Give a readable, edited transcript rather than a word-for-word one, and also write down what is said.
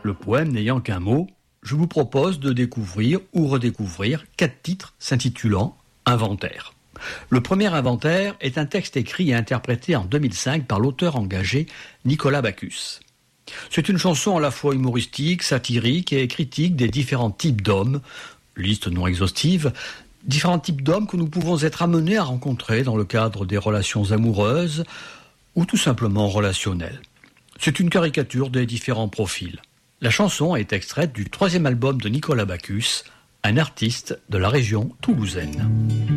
Le poème n'ayant qu'un mot, je vous propose de découvrir ou redécouvrir 4 titres s'intitulant Inventaire. Le premier inventaire est un texte écrit et interprété en 2005 par l'auteur engagé Nicolas Bacchus. C'est une chanson à la fois humoristique, satirique et critique des différents types d'hommes, liste non exhaustive, différents types d'hommes que nous pouvons être amenés à rencontrer dans le cadre des relations amoureuses ou tout simplement relationnelles. C'est une caricature des différents profils. La chanson est extraite du 3e album de Nicolas Bacchus, un artiste de la région toulousaine.